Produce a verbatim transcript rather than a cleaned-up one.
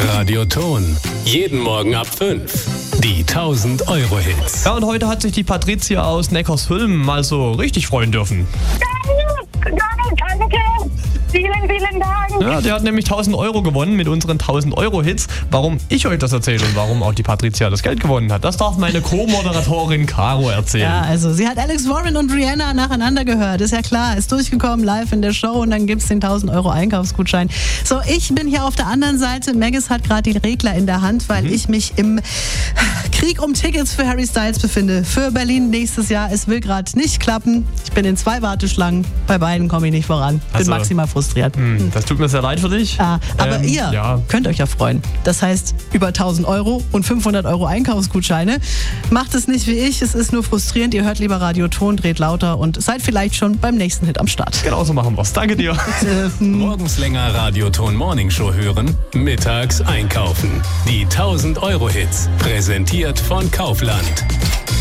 Radioton. Jeden Morgen ab fünf. Die tausend Euro Hits. Ja, und heute hat sich die Patricia aus Neckarsulm mal so richtig freuen dürfen. Danke, danke. Vielen, vielen Dank. Ja, die hat nämlich tausend Euro gewonnen mit unseren tausend Euro Hits. Warum ich euch das erzähle und warum auch die Patricia das Geld gewonnen hat, das darf meine Co-Moderatorin Caro erzählen. Ja, also sie hat Alex Warren und Rihanna nacheinander gehört. Ist ja klar, ist durchgekommen live in der Show und dann gibt's den tausend Euro Einkaufsgutschein. So, ich bin hier auf der anderen Seite. Maggis hat gerade die Regler in der Hand, weil mhm. ich mich im Krieg um Tickets für Harry Styles befinde. Für Berlin nächstes Jahr. Es will gerade nicht klappen. Ich bin in zwei Warteschlangen. Bei beiden komme ich nicht voran. Bin also, maximal frustriert. Mh, das tut mir sehr leid für dich. Ah, aber ähm, ihr ja. könnt euch ja freuen. Das heißt, über tausend Euro und fünfhundert Euro Einkaufsgutscheine. Macht es nicht wie ich. Es ist nur frustrierend. Ihr hört lieber Radioton, dreht lauter und seid vielleicht schon beim nächsten Hit am Start. Genau so machen wir's. Danke dir. Morgens länger Radioton Morning Show hören, mittags einkaufen. Die tausend Euro Hits. Präsentiert von Kaufland.